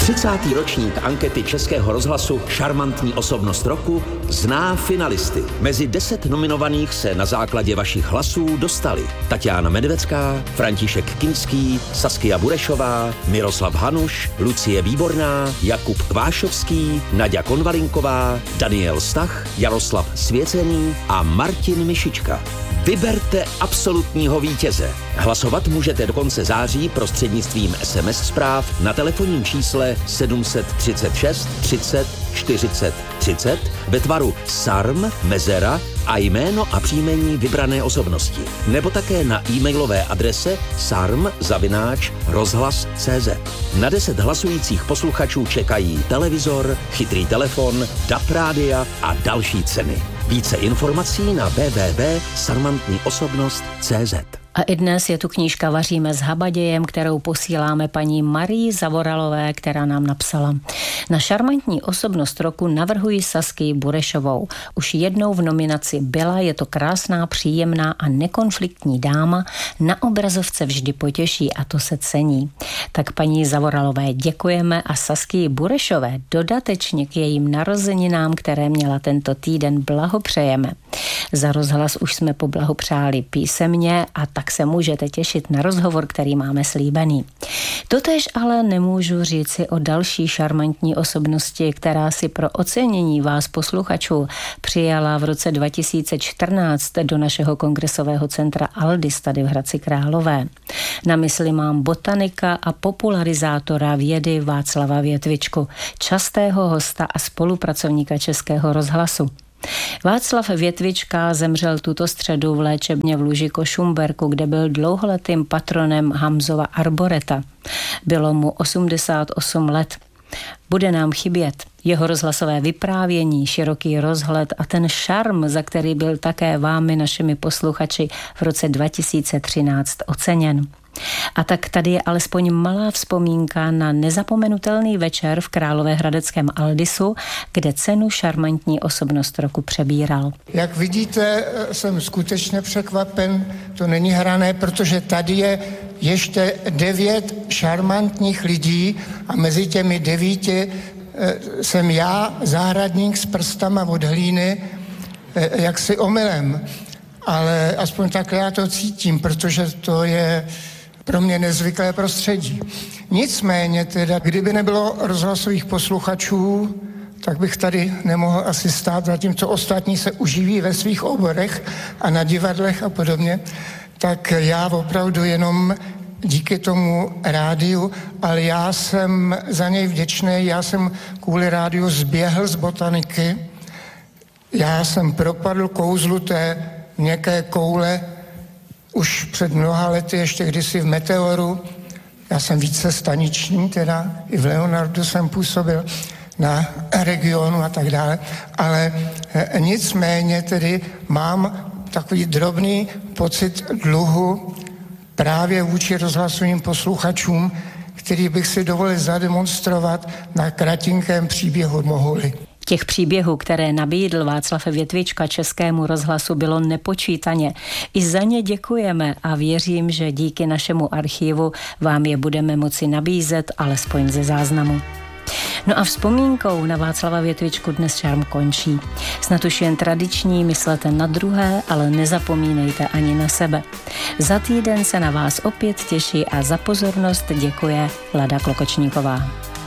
30. ročník ankety Českého rozhlasu Šarmantní osobnost roku zná finalisty. Mezi 10 nominovaných se na základě vašich hlasů dostali Tatiana Medvecká, František Kinský, Saskia Burešová, Miroslav Hanuš, Lucie Výborná, Jakub Kvášovský, Naďa Konvalinková, Daniel Stach, Jaroslav Svěcený a Martin Mišička. Vyberte absolutního vítěze. Hlasovat můžete do konce září prostřednictvím SMS zpráv na telefonním čísle 736 30 40 30 ve tvaru SARM, mezera a jméno a příjmení vybrané osobnosti. Nebo také na e-mailové adrese sarm@rozhlas.cz. Na 10 hlasujících posluchačů čekají televizor, chytrý telefon, DAB rádia a další ceny. Více informací na www.sarmantniosobnost.cz. A i dnes je tu knížka Vaříme s habadějem, kterou posíláme paní Marii Zavoralové, která nám napsala: Na šarmantní osobnost roku navrhuji Saskii Burešovou. Už jednou v nominaci byla, je to krásná, příjemná a nekonfliktní dáma, na obrazovce vždy potěší a to se cení. Tak paní Zavoralové děkujeme a Saskii Burešové dodatečně k jejím narozeninám, které měla tento týden, blahopřejeme. Za rozhlas už jsme poblahopřáli písemně a tak se můžete těšit na rozhovor, který máme slíbený. Totéž ale nemůžu říci o další šarmantní osobnosti, která si pro ocenění vás posluchačů přijala v roce 2014 do našeho kongresového centra Aldis tady v Hradci Králové. Na mysli mám botanika a popularizátora vědy Václava Větvičku, častého hosta a spolupracovníka Českého rozhlasu. Václav Větvička zemřel tuto středu v léčebně v Lužiko Šumberku, kde byl dlouholetým patronem Hamzova arboreta. Bylo mu 88 let. Bude nám chybět jeho rozhlasové vyprávění, široký rozhled a ten šarm, za který byl také vámi, našimi posluchači, v roce 2013 oceněn. A tak tady je alespoň malá vzpomínka na nezapomenutelný večer v Královéhradeckém Aldisu, kde cenu šarmantní osobnost roku přebíral. Jak vidíte, jsem skutečně překvapen, to není hrané, protože tady je ještě 9 šarmantních lidí a mezi těmi 9 jsem já, zahradník s prstama od hlíny, jaksi omylem. Ale aspoň tak já to cítím, protože to je pro mě nezvyklé prostředí. Nicméně teda, kdyby nebylo rozhlasových posluchačů, tak bych tady nemohl asi stát, zatímco ostatní se uživí ve svých oborech a na divadlech a podobně, tak já opravdu jenom díky tomu rádiu, ale já jsem za něj vděčný, já jsem kvůli rádiu zběhl z botaniky, já jsem propadl kouzlu té měkké koule už před mnoha lety, ještě kdysi v Meteoru. Já jsem více staniční, teda i v Leonardu jsem působil na regionu a tak dále, ale nicméně tedy mám takový drobný pocit dluhu právě vůči rozhlasovým posluchačům, který bych si dovolil zademonstrovat na kratinkém příběhu mohu-li. Těch příběhů, které nabídl Václav Větvička Českému rozhlasu, bylo nepočítaně. I za ně děkujeme a věřím, že díky našemu archivu vám je budeme moci nabízet alespoň ze záznamu. No a vzpomínkou na Václava Větvičku dnes šarm končí. Snad už jen tradiční, myslete na druhé, ale nezapomínejte ani na sebe. Za týden se na vás opět těší a za pozornost děkuje Lada Klokočníková.